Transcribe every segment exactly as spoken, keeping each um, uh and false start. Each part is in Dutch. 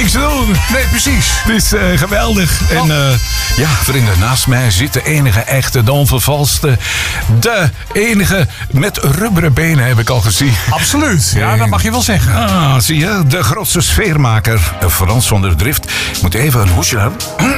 niks te doen. Nee, precies. Het is uh, geweldig. Oh. En uh, ja, vrienden, naast mij zit de enige echte, de onvervalste, de enige met rubberen benen, heb ik al gezien. Absoluut. Ja, dat mag je wel zeggen. Ah, zie je, de grootste sfeermaker, Frans van der Drift. Ik moet even een hoesje hebben.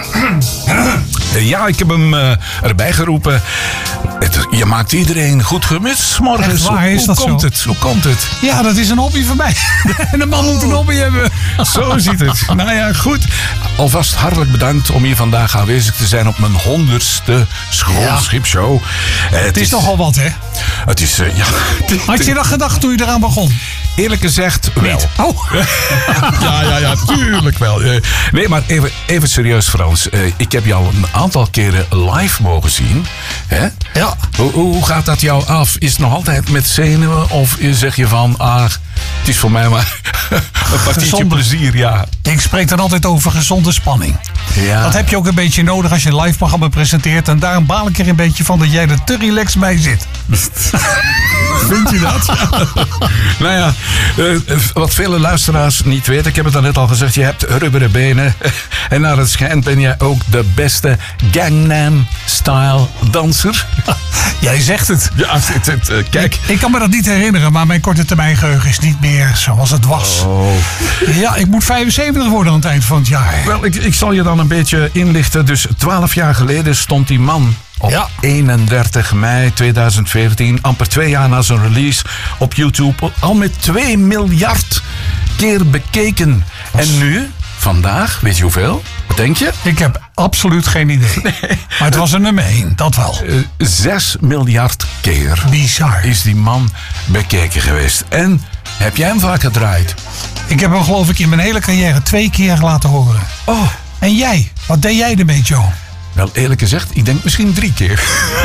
Ja, ik heb hem uh, erbij geroepen. Het, je maakt iedereen goed gemist morgens. Echt waar, is Hoe dat komt zo? het? Hoe komt het? Ja, dat is een hobby voor mij. En een man moet een hobby hebben. Zo ziet het. Nou ja, goed. Alvast hartelijk bedankt om hier vandaag aanwezig te zijn op mijn honderdste schoolschipshow. Ja. Het, het is, is nogal wat, hè? Het is, uh, ja. Had je dat gedacht toen je eraan begon? Eerlijk gezegd, wel. Niet. Oh. ja, ja, ja, tuurlijk wel. Nee, maar even, even serieus, Frans. Ik heb jou een aantal keren live mogen zien. Hè? Ja. Hoe, hoe gaat dat jou af? Is het nog altijd met zenuwen? Of zeg je van, ah, het is voor mij maar een partietje Gezonde. plezier, ja. Ik spreek dan altijd over gezonde spanning. Ja. Dat heb je ook een beetje nodig als je een live programma presenteert. En daarom baal ik er een beetje van dat jij er te relaxed bij zit. Vind je dat? Ja. Nou ja, uh, wat vele luisteraars niet weten, ik heb het al net al gezegd, je hebt rubberen benen. En naar het schijnt ben jij ook de beste Gangnam-style danser. Jij zegt het. Ja, het, het, uh, kijk. Ik, ik kan me dat niet herinneren, maar mijn korte termijn geheugen is niet meer zoals het was. Oh. Ja, ik moet vijfenzeventig worden aan het eind van het jaar. Wel, ik, ik zal je dan een beetje inlichten. Dus twaalf jaar geleden stond die man op ja. eenendertig mei tweeduizend veertien, amper twee jaar na zijn release, op YouTube al met twee miljard keer bekeken. En nu, vandaag, weet je hoeveel? Wat denk je? Ik heb absoluut geen idee. Nee. Maar het was een nummer één, dat wel. Uh, zes miljard keer Bizar. Is die man bekeken geweest. En heb jij hem vaak gedraaid? Ik heb hem geloof ik in mijn hele carrière twee keer laten horen. Oh. En jij? Wat deed jij ermee, Joe? Wel, eerlijk gezegd, ik denk misschien drie keer.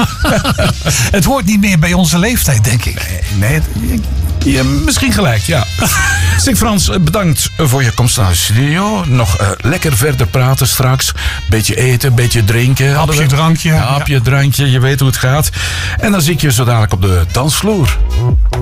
Het hoort niet meer bij onze leeftijd, denk ik. Nee, nee ja, misschien gelijk, ja. Zeg Frans, bedankt voor je komst naar de studio. Nog uh, lekker verder praten straks. Beetje eten, beetje drinken. Hapje, drankje. Hapje, drankje, je weet hoe het gaat. En dan zie ik je zo dadelijk op de dansvloer.